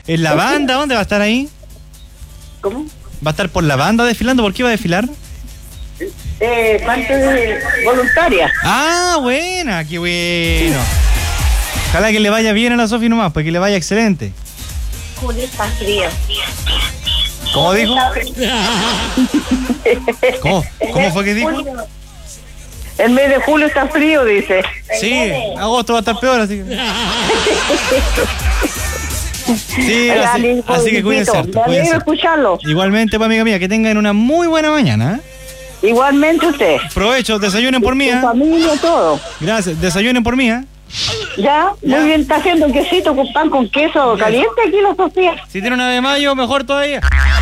¿En la banda? ¿Dónde va a estar ahí? ¿Cómo? ¿Va a estar por la banda desfilando? ¿Por qué va a desfilar? Parte voluntaria. Ah, buena, qué bueno. Ojalá que le vaya bien a la Sofi nomás, pues que le vaya excelente. Julio está frío. ¿Cómo dijo? ¿Cómo fue que dijo? El mes de julio está frío, dice. Sí, agosto va a estar peor, así que... Sí, así que cuídense harto, Me alegro escucharlo. Igualmente, pues, amiga mía, que tengan una muy buena mañana. Igualmente usted. Provecho, desayunen por mí. Su familia, todo. Gracias, desayunen por mí. Ya, muy bien, está haciendo un quesito con pan con queso caliente aquí la Sofía. Si tiene una de mayo, mejor todavía.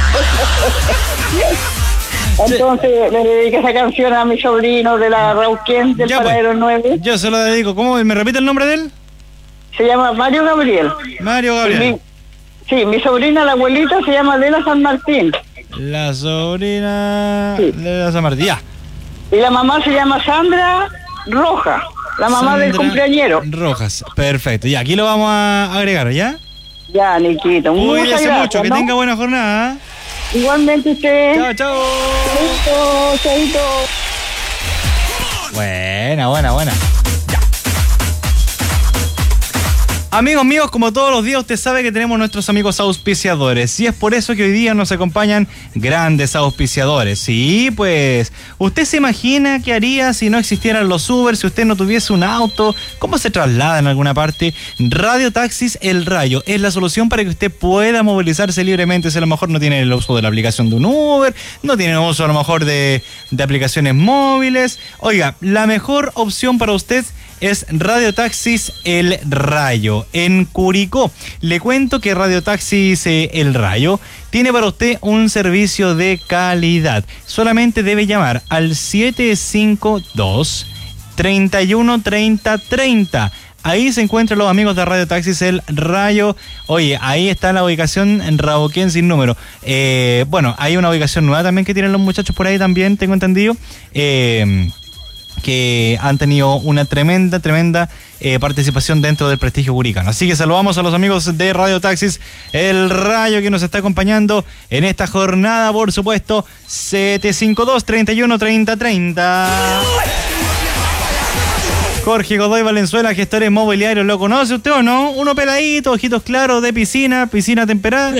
Entonces le dediqué esa canción a mi sobrino de la Rauquén del Paradero 9. Yo se lo dedico. ¿Cómo? ¿Me repite el nombre de él? Se llama Mario Gabriel. Mario Gabriel. Mi sobrina, la abuelita, se llama Lela San Martín. La sobrina de San Martín. Ya. Y la mamá se llama Sandra Roja, la mamá Sandra del cumpleañero. Rojas, perfecto. Ya, aquí lo vamos a agregar, ¿ya? Ya, Niquito. Cuídese mucho, que tenga buena jornada. Igualmente usted. Chao, chao. Chaito, chaito. Buena. Ya. Amigos míos, como todos los días, usted sabe que tenemos nuestros amigos auspiciadores. Y es por eso que hoy día nos acompañan grandes auspiciadores. Sí, pues, ¿usted se imagina qué haría si no existieran los Uber, si usted no tuviese un auto? ¿Cómo se traslada en alguna parte? Radio Taxis El Rayo es la solución para que usted pueda movilizarse libremente. Si a lo mejor no tiene el uso de la aplicación de un Uber, no tiene el uso a lo mejor de aplicaciones móviles. Oiga, la mejor opción para usted es Radio Taxis El Rayo, en Curicó. Le cuento que Radio Taxis El Rayo tiene para usted un servicio de calidad. Solamente debe llamar al 752-313030. Ahí se encuentran los amigos de Radio Taxis El Rayo. Oye, ahí está la ubicación en Rauquén sin número. Bueno, hay una ubicación nueva también que tienen los muchachos por ahí también, tengo entendido. Que han tenido una tremenda participación dentro del prestigio curicano. Así que saludamos a los amigos de Radio Taxis El Rayo que nos está acompañando en esta jornada, por supuesto. 752-313030. Jorge Godoy Valenzuela, gestores mobiliarios, ¿lo conoce usted o no? Uno peladito, ojitos claros, de piscina temperada.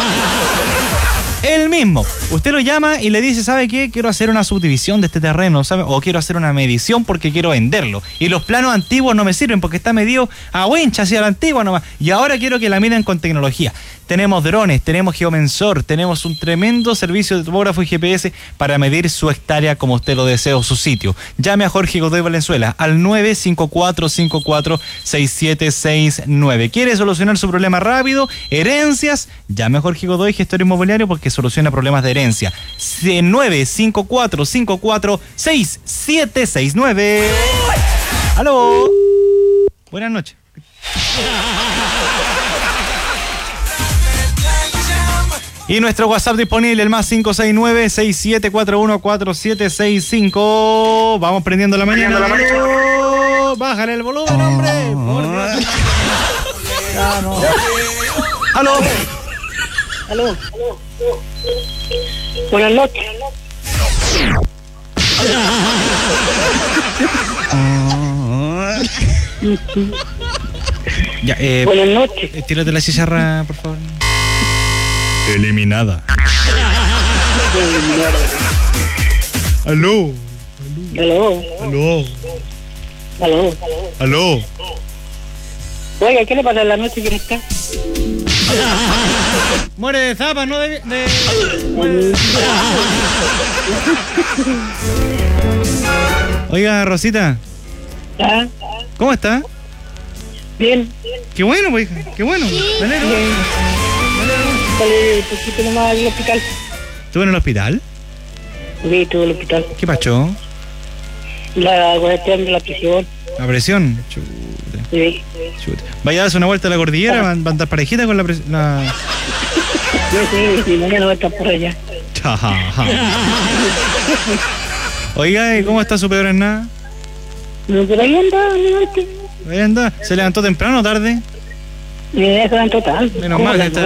Él mismo. Usted lo llama y le dice, ¿sabe qué? Quiero hacer una subdivisión de este terreno, ¿sabe? O quiero hacer una medición porque quiero venderlo. Y los planos antiguos no me sirven porque está medido a wincha hacia la antigua nomás. Y ahora quiero que la midan con tecnología. Tenemos drones, tenemos geomensor, tenemos un tremendo servicio de topógrafo y GPS para medir su hectárea como usted lo desea o su sitio. Llame a Jorge Godoy Valenzuela al 954546769. ¿Quiere solucionar su problema rápido? ¿Herencias? Llame a Jorge Godoy, gestor inmobiliario, porque soluciona problemas de herencia. 954546769. ¡Aló! Buenas noches. Y nuestro WhatsApp disponible, el más 569-6741-4765. Vamos prendiendo la mañana. Bájale el volumen, hombre. ¡Aló! Aló. Buenas noches. Ya, buenas noches. Tírate la chicharra, por favor. Eliminada. Aló. Aló. Oiga, ¿qué le pasa en la noche? ¿Quién está? Muere de zapa, no de... Oiga, Rosita. ¿Ah? ¿Cómo está? Bien. Qué bueno, pues, qué bueno. Me alegro. Salí un poquito nomás al hospital. ¿Estuvo en el hospital? Sí, estuve en el hospital. ¿Qué pasó? La cuestión de la presión. ¿La presión? Chuta. Sí. Chuta. Vaya a darse una vuelta a la cordillera, van a andar parejita con la presión. Sí, mañana voy a estar por allá. Oiga, ¿cómo está su peor en nada? No, pero ahí anda, Ahí anda. ¿Se levantó temprano o tarde? Eso en total. Menos mal,